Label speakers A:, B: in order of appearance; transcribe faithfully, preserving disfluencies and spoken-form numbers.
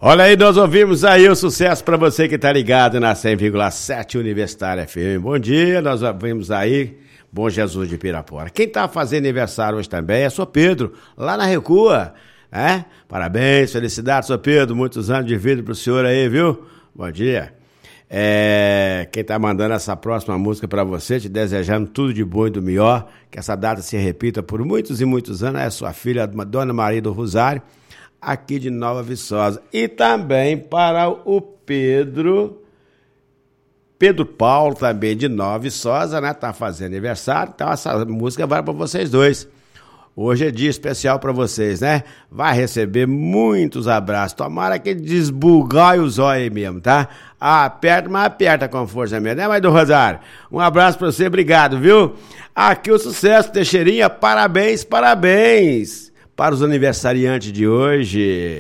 A: Olha aí, nós ouvimos aí o sucesso para você que tá ligado na cem vírgula sete Universitária F M. Bom dia, nós ouvimos aí Bom Jesus de Pirapora. Quem tá fazendo aniversário hoje também é Sr. Pedro, lá na Recua, né? Parabéns, felicidades, Sr. Pedro, muitos anos de vida pro senhor aí, viu? Bom dia. É, quem tá mandando essa próxima música para você, te desejando tudo de bom e do melhor, que essa data se repita por muitos e muitos anos, é sua filha, Dona Maria do Rosário, aqui de Nova Viçosa. E também para o Pedro, Pedro Paulo, também de Nova Viçosa, né? Tá fazendo aniversário, então essa música vai para vocês dois. Hoje é dia especial para vocês, né? Vai receber muitos abraços. Tomara que desbugai os olhos mesmo, tá? Aperta, mas aperta com força mesmo, né, Mãe do Rosário? Um abraço para você, obrigado, viu? Aqui o sucesso, Teixeirinha, parabéns, parabéns para os aniversariantes de hoje.